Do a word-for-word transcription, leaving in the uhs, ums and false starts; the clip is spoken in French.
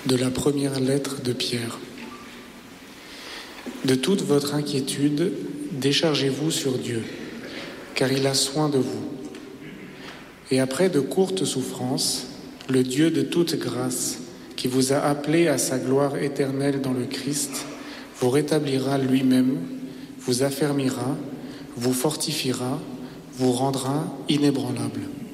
De la première lettre de Pierre. De toute votre inquiétude, déchargez-vous sur Dieu, car il a soin de vous. Et après de courtes souffrances, le Dieu de toute grâce, qui vous a appelé à sa gloire éternelle dans le Christ, vous rétablira lui-même, vous affermira, vous fortifiera, vous rendra inébranlable.